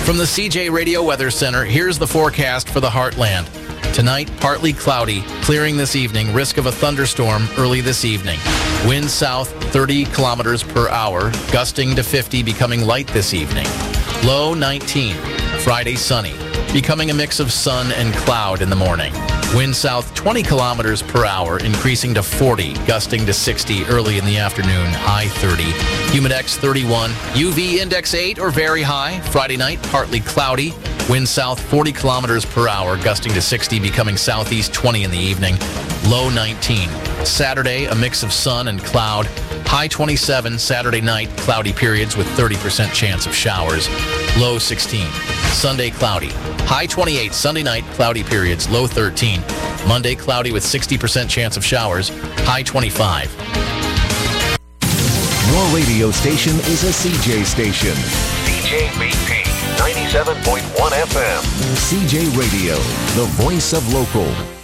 From the CJ Radio Weather Center, here's the forecast for the Heartland. Tonight, partly cloudy, clearing this evening, risk of a thunderstorm early this evening. Wind south 30 kilometers per hour, gusting to 50, becoming light this evening. Low 19. Friday sunny, becoming a mix of sun and cloud in the morning. Wind south 20 kilometers per hour, increasing to 40, gusting to 60 early in the afternoon, high 30. Humidex 31, UV index 8 or very high. Friday night, partly cloudy. Wind south 40 kilometers per hour, gusting to 60, becoming southeast 20 in the evening. Low 19. Saturday, a mix of sun and cloud. High 27. Saturday night, cloudy periods with 30% chance of showers. Low 16. Sunday, cloudy. High 28. Sunday night, cloudy periods. Low 13. Monday, cloudy with 60% chance of showers. High 25. Your radio station is a CJ station. CJBP 97.1 FM. CJ Radio, the voice of local.